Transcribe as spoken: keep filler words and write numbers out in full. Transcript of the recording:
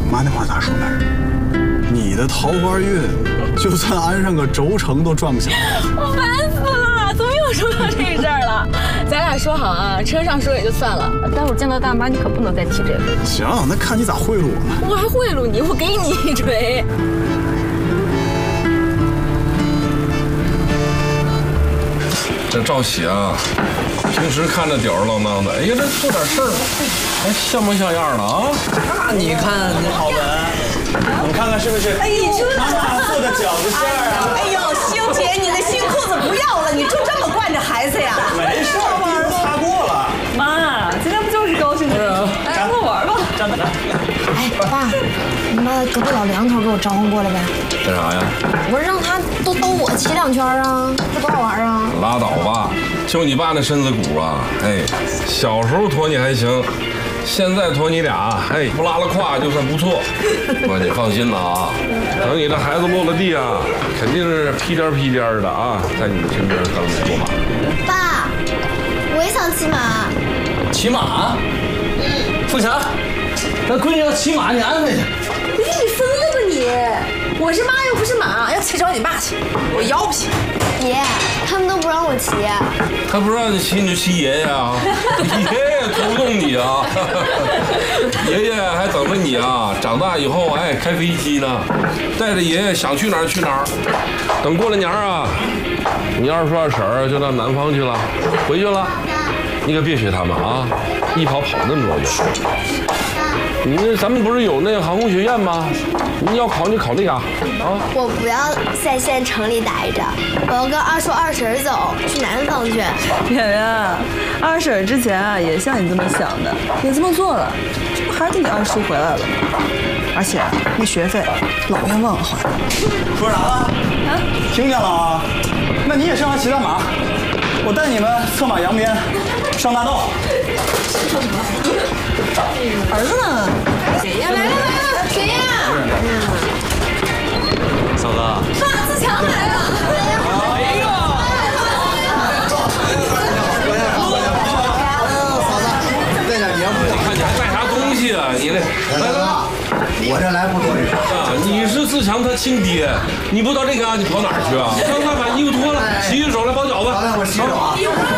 妈那话咋说来着？你的桃花运，就算安上个轴承都转不起来。 我烦死了，怎么又说到这事儿了？咱俩说好啊，车上说也就算了，待会儿见到大妈你可不能再提这个。 行，那看你咋贿赂我了。 我还贿赂你，我给你一锤。 这赵喜啊，平时看着吊儿郎当的，哎呀，这做点事儿，还像模像样的啊！ 那你看，你好闻，你看看是不是？ 哎呦， 妈妈做的饺子馅儿啊！ 哎呦，星姐，你的新裤子不要了，你就这么惯着孩子呀？ 没事，地都擦过了。 妈，今天不就是高兴日吗？来，跟我玩吧。 站着。 哎，爸，你把隔壁老梁头给我招呼过来呗。 干啥呀？ 我让他都兜我骑两圈啊，这多好玩啊！ 拉倒吧，就你爸那身子骨啊，哎，小时候驮你还行，现在驮你俩，哎，不拉拉胯就算不错。不过你放心了啊，等你这孩子落了地啊，肯定是屁颠屁颠的啊，在你身边当你坐马。 爸，我也想骑马。 骑马？嗯。富强，咱闺女要骑马，你安排去。 不是你疯了吧你？我是妈又不是马，要骑找你爸去，我腰不行。 爷，他们都不让我骑。 他不让你骑，你就骑爷爷啊！爷爷拖不动你啊！爷爷还等着你啊！长大以后，哎，开飞机呢，带着爷爷想去哪儿去哪儿。等过了年啊，你二叔二婶儿就到南方去了，回去了，你可别学他们啊！一跑跑那么多远。你那咱们不是有那个航空学院吗？你要考你考那个啊！ 我不要在县城里待着，我要跟二叔二婶走，去南方去。 圆圆，二婶之前啊也像你这么想的，也这么做了，这不还是你二叔回来了吗？而且那学费老冤枉了还。 说啥了？啊？听见了啊？那你也上来骑大马，我带你们策马扬鞭，上大道。 儿子呢？谁呀？来了来了，谁呀？ 嫂子。 爸，自强来了。 哎呦！ 嫂子，带点年货。 你看你还带啥东西啊？你这来来来， 我这来不多这啥啊！你是自强他亲爹，你不到这嘎、啊，你跑哪儿去啊？快快把衣服脱了，洗洗手来包饺子。 好嘞，我洗手啊。